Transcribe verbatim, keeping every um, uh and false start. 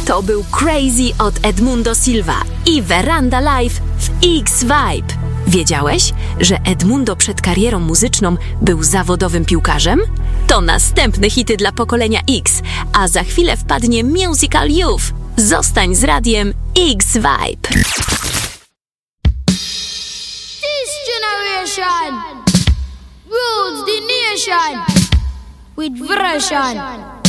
To był Crazy od Edmundo Silva i Veranda Live w X-Vibe. Wiedziałeś, że Edmundo przed karierą muzyczną był zawodowym piłkarzem? To następne hity dla pokolenia X, a za chwilę wpadnie Musical Youth. Zostań z radiem X-Vibe. This generation rules the nation with version.